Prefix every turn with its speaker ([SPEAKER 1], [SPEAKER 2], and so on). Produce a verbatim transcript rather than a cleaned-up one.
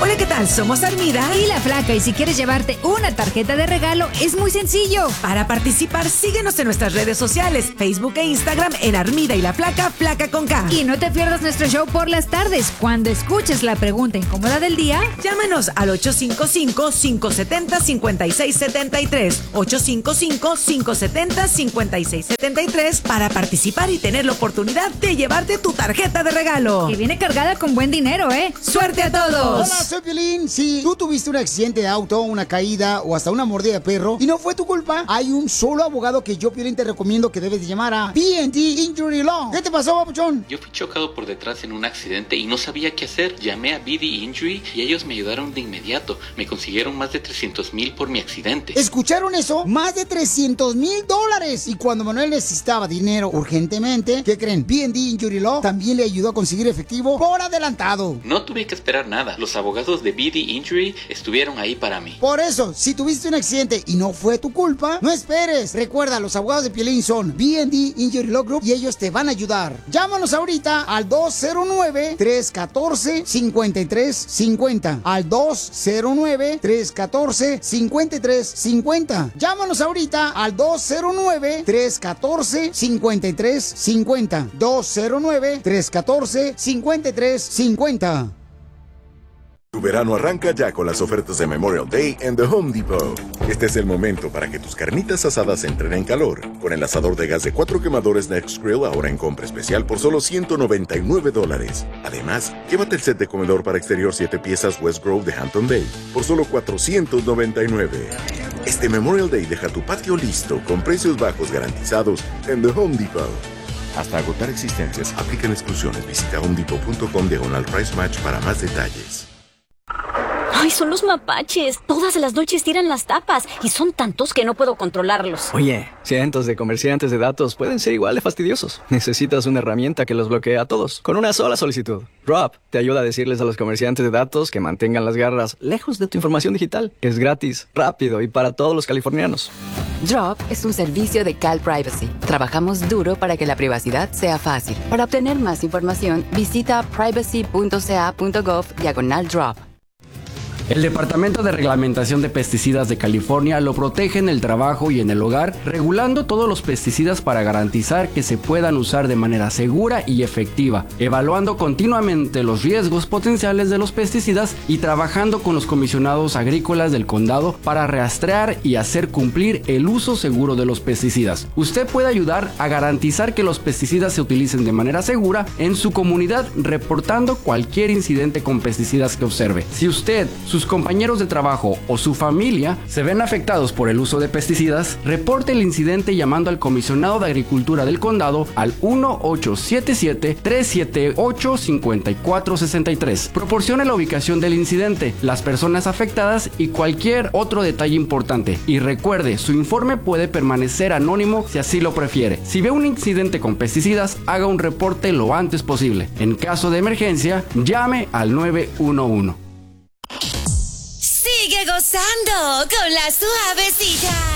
[SPEAKER 1] Hola, ¿qué tal? Somos Armida
[SPEAKER 2] y La Flaca, y si quieres llevarte una tarjeta de regalo es muy sencillo.
[SPEAKER 1] Para participar, síguenos en nuestras redes sociales, Facebook e Instagram en Armida y La Flaca, Flaca con K.
[SPEAKER 2] Y no te pierdas nuestro show por las tardes. Cuando escuches la pregunta incómoda del día,
[SPEAKER 1] llámanos al ocho cinco cinco, cinco siete cero, cinco seis siete tres, ocho cinco cinco, cinco siete cero, cinco seis siete tres para participar y tener la oportunidad de llevarte tu tarjeta de regalo.
[SPEAKER 2] Que viene cargada con buen dinero, ¿eh? ¡Suerte a todos!
[SPEAKER 3] Hola, soy Piolín. Si tú tuviste un accidente de auto, una caída o hasta una mordida de perro y no fue tu culpa, hay un solo abogado que yo, Piolín, te recomiendo que debes de llamar a B and D Injury Law. ¿Qué te pasó, papuchón?
[SPEAKER 4] Yo fui chocado por detrás en un accidente y no sabía qué hacer. Llamé a B D Injury y ellos me ayudaron de inmediato. Me consiguieron más de trescientos mil por mi accidente.
[SPEAKER 3] ¿Escucharon eso? Más de trescientos mil dólares. Y cuando Manuel necesitaba dinero urgentemente, ¿qué creen? B and D Injury Law también le ayudó a conseguir efectivo por adelantado.
[SPEAKER 4] No tuve que esperar nada. Los abogados de B D Injury estuvieron ahí para mí.
[SPEAKER 3] Por eso, si tuviste un accidente y no fue tu culpa, no esperes. Recuerda, los abogados de Piolín son B and D Injury Law Group y ellos te van a ayudar. Llámanos ahorita al dos cero nueve, tres uno cuatro, cinco tres cinco cero. Al dos cero nueve, tres uno cuatro, cinco tres cinco cero. Llámanos ahorita al dos cero nueve, tres uno cuatro, cinco tres cinco cero. dos cero nueve, tres uno cuatro, cinco tres cinco cero.
[SPEAKER 5] Tu verano arranca ya con las ofertas de Memorial Day en The Home Depot. Este es el momento para que tus carnitas asadas entren en calor. Con el asador de gas de cuatro quemadores Next Grill ahora en compra especial por solo ciento noventa y nueve dólares. Además, llévate el set de comedor para exterior siete piezas West Grove de Hampton Bay por solo cuatrocientos noventa y nueve. Este Memorial Day deja tu patio listo con precios bajos garantizados en The Home Depot. Hasta agotar existencias, aplican exclusiones. Visita homedepot punto com diagonal price match para más detalles.
[SPEAKER 6] ¡Ay, son los mapaches! Todas las noches tiran las tapas y son tantos que no puedo controlarlos.
[SPEAKER 7] Oye, cientos de comerciantes de datos pueden ser igual de fastidiosos. Necesitas una herramienta que los bloquee a todos, con una sola solicitud. Drop te ayuda a decirles a los comerciantes de datos que mantengan las garras lejos de tu información digital. Es gratis, rápido y para todos los californianos.
[SPEAKER 8] Drop es un servicio de Cal Privacy. Trabajamos duro para que la privacidad sea fácil. Para obtener más información, visita privacy punto c a punto gov diagonal drop.
[SPEAKER 9] El Departamento de Reglamentación de Pesticidas de California lo protege en el trabajo y en el hogar, regulando todos los pesticidas para garantizar que se puedan usar de manera segura y efectiva, evaluando continuamente los riesgos potenciales de los pesticidas y trabajando con los comisionados agrícolas del condado para rastrear y hacer cumplir el uso seguro de los pesticidas. Usted puede ayudar a garantizar que los pesticidas se utilicen de manera segura en su comunidad, reportando cualquier incidente con pesticidas que observe. Si usted, sus compañeros de trabajo o su familia se ven afectados por el uso de pesticidas, reporte el incidente llamando al comisionado de Agricultura del condado al uno ocho siete siete, tres siete ocho, cinco cuatro seis tres. Proporcione la ubicación del incidente, las personas afectadas y cualquier otro detalle importante. Y recuerde, su informe puede permanecer anónimo si así lo prefiere. Si ve un incidente con pesticidas, haga un reporte lo antes posible. En caso de emergencia, llame al nueve uno uno.
[SPEAKER 10] Sigue gozando con la suavecita.